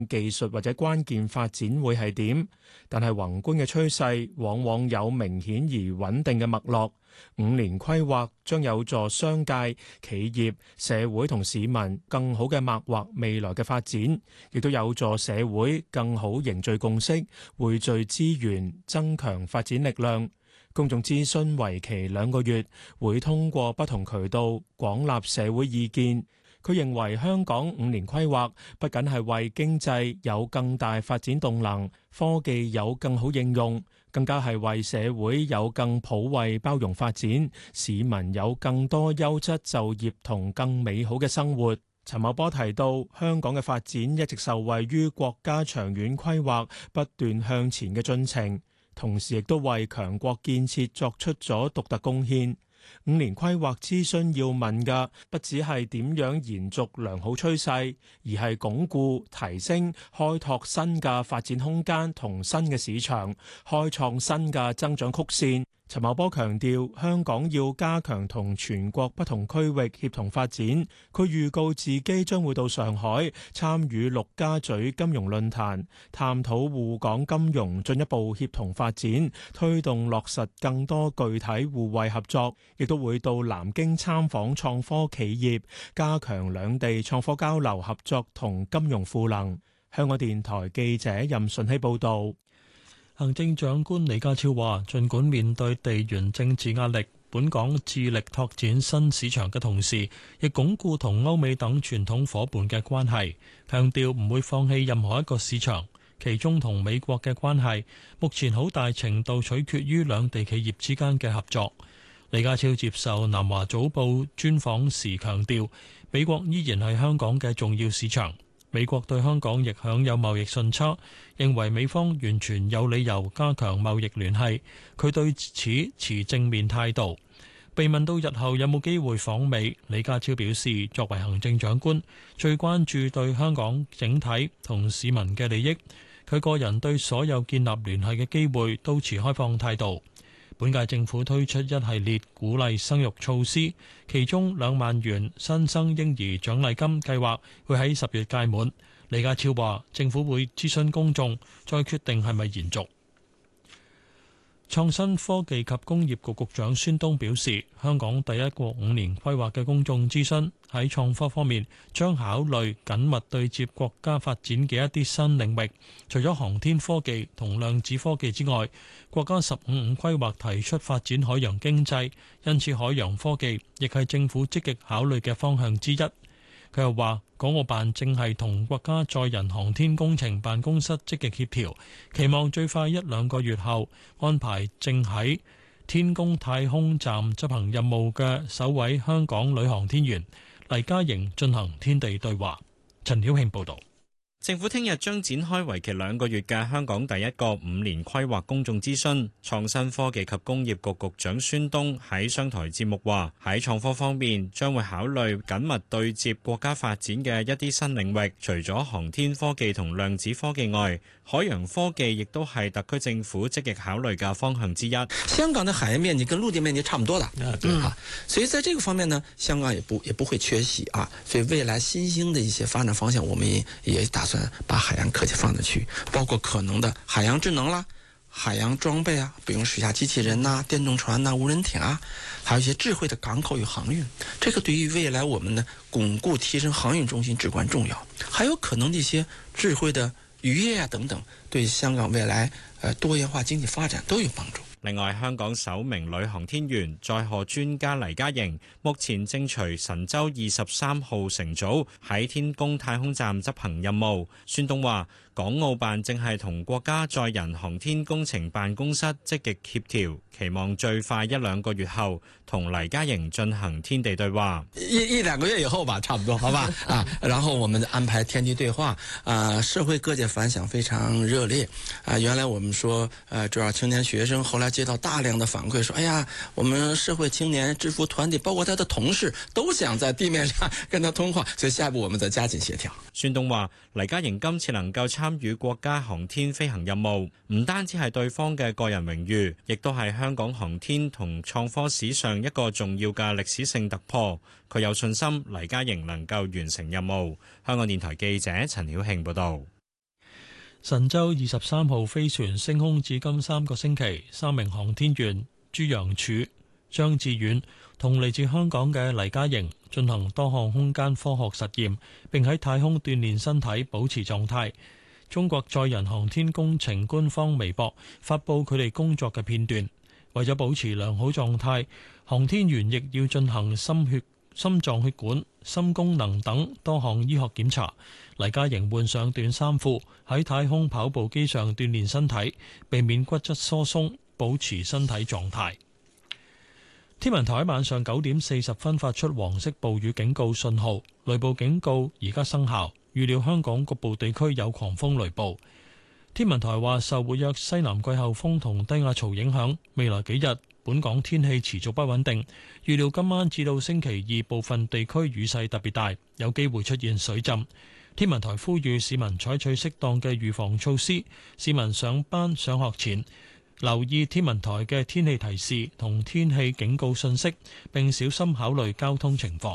技術或者關鍵發展會係點，但係宏觀嘅趨勢往往有明顯而穩定嘅脈絡。5年規劃將有助商界、企業、社會同市民更好嘅擘劃未來嘅發展，亦都有助社會更好凝聚共識、匯聚資源、增強發展力量。公眾諮詢為期2個月，會通過不同渠道廣納社會意見。佢認為香港5年規劃不僅係為經濟有更大發展動能，科技有更好應用，更加係為社會有更普惠包容發展，市民有更多優質就業同更美好嘅生活。陳茂波提到，香港嘅發展一直受惠於國家長遠規劃不斷向前嘅進程，同時亦都為強國建設作出咗獨特貢獻。5年規劃諮詢要問嘅，不只係點樣延續良好趨勢，而係鞏固、提升、開拓新嘅發展空間同新嘅市場，開創新嘅增長曲線。陳茂波強調，香港要加強同全國不同區域協同發展。佢預告自己將會到上海參與陸家嘴金融論壇，探討滬港金融進一步協同發展，推動落實更多具體互惠合作。亦都會到南京參訪創科企業，加強兩地創科交流合作同金融賦能。香港電台記者任順希報導。 行政長官李家超話，儘管面對地緣政治壓力，本港致力拓展新市場嘅同時，亦鞏固同歐美等傳統夥伴嘅關係，強調唔會放棄任何一個市場。其中同美國嘅關係，目前好大程度取決於兩地企業之間嘅合作。李家超接受南華早報專訪時強調，美國依然係香港嘅重要市場。美國對香港亦享有貿易順差，認為美方完全有理由加強貿易聯繫，佢對此持正面態度。被問到日後有冇機會訪美，李家超表示，作為行政長官，最關注對香港整體同市民嘅利益。佢個人對所有建立聯繫嘅機會都持開放態度。本屆政府推出一系列鼓勵生育措施，其中2萬元新生嬰兒獎勵金計劃會喺10月屆滿。李家超話，政府會諮詢公眾，再決定係咪延續。創新科技及工業局局長孫東表示，香港第一個5年規劃嘅公眾諮詢喺創科方面將考慮緊密對接國家發展嘅一啲新領域，除咗航天科技同量子科技之外，國家15規劃提出發展海洋經濟，因此海洋科技亦係政府積極考慮嘅方向之一。佢又話，港澳辦正係同國家載人航天工程辦公室積極協調，期望最快1-2個月後安排正喺天宮太空站執行任務嘅首位香港女航天員黎嘉瑩進行天地對話。陳曉慶報導。 政府聽日將展開為期2個月嘅香港第一個5年規劃公眾諮詢。創新科技及工業局局長孫東喺商台節目話，喺創科方面將會考慮緊密對接國家發展嘅一啲新領域，除咗航天科技同量子科技外，海洋科技亦都係特區政府積極考慮嘅方向之一。 香港的海洋面積跟陸地面積差不多的，所以在這個方面呢，香港也不會缺席啊。所以未來新興的一些發展方向，我們也打算把海洋科技放進去，包括可能的海洋智能啦、海洋裝備啊，比如水下機器人呐、電動船呐、無人艇啊，還有一些智慧的港口與航運，這個對於未來我們的鞏固提升航運中心至關重要。還有可能的一些智慧的漁業啊等等，對香港未來多元化經濟發展都有幫助。 另外，香港首名女航天員載荷專家黎嘉瑩，目前正隨神舟23號乘組喺天宮太空站執行任務。孫東話，港澳辦正係同國家載人航天工程辦公室積極協調，期望最快1-2個月後同黎嘉瑩進行天地對話。 1-2個月以後吧，差不多，好吧？然後我們安排天地對話，社會各界反響非常熱烈。原來我們說，主要青年學生，後來接到大量的反饋，說，哎呀，我們社會青年智庫團體，包括他的同事，都想在地面上跟他通話，所以下一步我們再加緊協調。 孫東話，黎嘉瑩今次能夠參與國家航天飛行任務，唔單止係對方嘅個人榮譽，亦都係香港航天同創科史上一個重要嘅歷史性突破。佢有信心黎嘉瑩能夠完成任務。香港電台記者陳曉慶報道。 神舟23號飛船升空至今3個星期，3名航天員朱楊柱、張志遠同嚟自香港嘅黎嘉瑩進行多項空間科學實驗，並喺太空鍛煉身體，保持狀態。中國載人航天工程官方微博發布佢哋工作嘅片段，為咗保持良好狀態，航天員亦要進行心臟血管、心功能等多項醫學檢查。黎嘉瑩換上短衫褲喺太空跑步機上鍛煉身體，避免骨質疏鬆，保持身體狀態。天文台喺晚上9點40分發出黃色暴雨警告信號，雷暴警告而家生效，預料香港局部地區有狂風雷暴。天文台話，受活躍西南季候風同低壓槽影響，未來幾日本港天氣持續不穩定，預料今晚至到星期二部分地區雨勢特別大，有機會出現水浸。天文台呼籲市民採取適當嘅預防措施，市民上班上學前留意天文台嘅天氣提示同天氣警告信息，並小心考慮交通情況。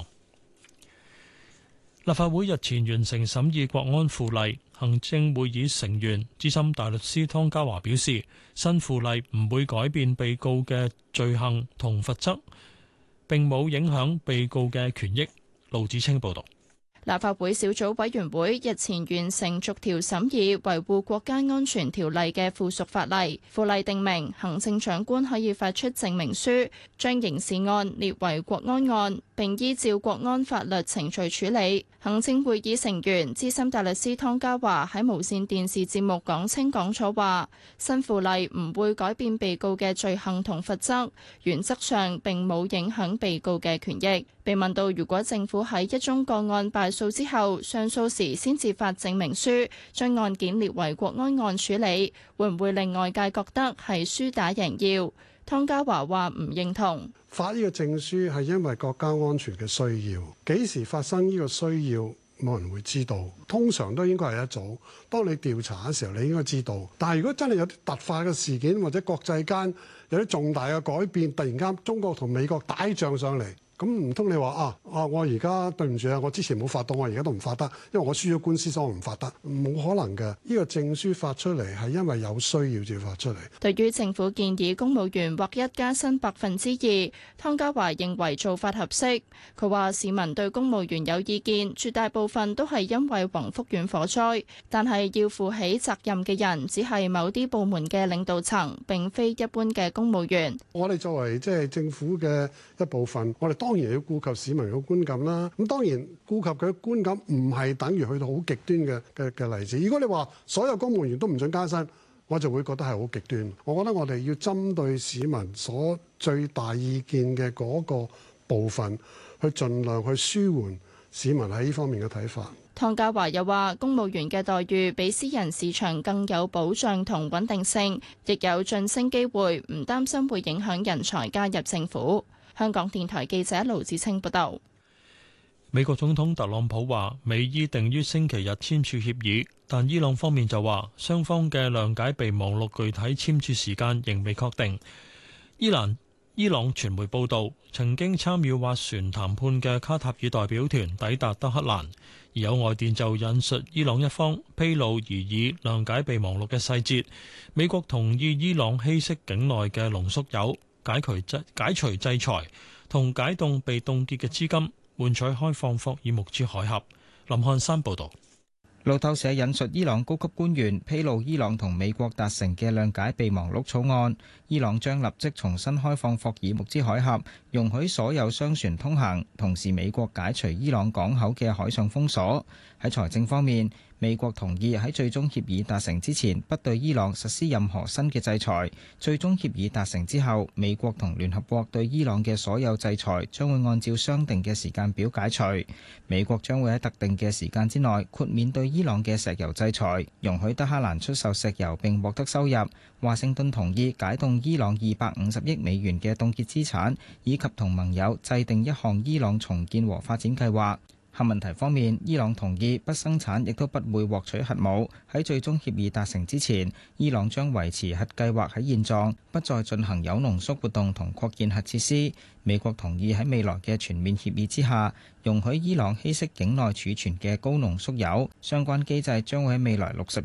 立法會日前完成審議國安附例，行政會議成員資深大律師湯家驊表示，新附例唔會改變被告嘅罪行同罰則，並冇影響被告嘅權益。盧子清報導。 立法會小組委員會日前完成逐條審議維護國家安全條例嘅附屬法例。附例定明，行政長官可以發出證明書，將刑事案列為國安案，並依照國安法律程序處理。行政會議成員資深大律師湯家驊喺無線電視節目講清講楚話，新附例唔會改變被告嘅罪行同罰則，原則上並冇影響被告嘅權益。被問到如果政府喺一宗個案敗訴之後，上訴時先至發證明書，將案件列為國安案處理，會唔會令外界覺得係輸打贏要？湯家驊話唔認同。 發呢個證書係因為國家安全嘅需要，幾時發生呢個需要冇人會知道，通常都應該係一早。當你調查嘅時候，你應該知道。但係如果真係有啲突發嘅事件，或者國際間有啲重大嘅改變，突然間中國同美國打仗上嚟。咁唔通你話我而家對唔住啊，我之前冇發到，我而家都唔發得，因為我輸咗官司，所以我唔發得，冇可能嘅。呢個證書發出嚟係因為有需要至發出嚟。 對於政府建議公務員獲一加薪2%，湯家驊認為做法合適。佢話市民對公務員有意見，絕大部分都係因為宏福苑火災，但係要負起責任嘅人只係某啲部門嘅領導層，並非一般嘅公務員。 我哋作為政府嘅一部分，我哋當然要顧及市民嘅觀感啦。咁當然顧及佢嘅觀感唔係等於去到好極端嘅例子。如果你話所有公務員都唔准加薪，我就會覺得係好極端。我覺得我哋要針對市民所最大意見嘅嗰個部分，去盡量去舒緩市民喺呢方面嘅睇法。 湯家驊又話，公務員嘅待遇比私人市場更有保障同穩定性，亦有晉升機會，唔擔心會影響人才加入政府。香港電台記者盧子清報道。 美國總統特朗普話，美伊定於星期日簽署協議，但伊朗方面就話，雙方嘅諒解備忘錄具體簽署時間仍未確定。伊朗傳媒報道，曾經參與斡旋談判嘅卡塔爾代表團抵達德黑蘭，而有外電就引述伊朗一方披露擬議諒解備忘錄嘅細節。美國同意伊朗稀釋境內嘅濃縮鈾，解除制裁同解凍被凍結嘅資金，換取開放霍爾木茲海峽。林漢山報導。 路透社引述伊朗高級官員披露，伊朗同美國達成嘅諒解備忘錄草案，伊朗將立即重新開放霍爾木茲海峽，容許所有商船通行，同時美國解除伊朗港口嘅海上封鎖。喺財政方面，美國同意喺最終協議達成之前不對伊朗實施任何新嘅制裁。最終協議達成之後，美國同聯合國對伊朗嘅所有制裁將會按照相定嘅時間表解除。美國將會喺特定嘅時間之內豁免對伊朗嘅石油制裁，容許德黑蘭出售石油並獲得收入。華盛頓同意解凍伊朗250億美元嘅凍結資產，以及同盟友制定一項伊朗重建和發展計劃。核問題方面，伊朗同意不生產亦都不會獲取核武。喺最終協議達成之前，伊朗將維持核計劃喺現狀，不再進行鈾濃縮活動同擴建核設施。美國同意喺未來嘅全面協議之下，容許伊朗稀釋境內儲存嘅高濃縮鈾。相關機制將會喺未來60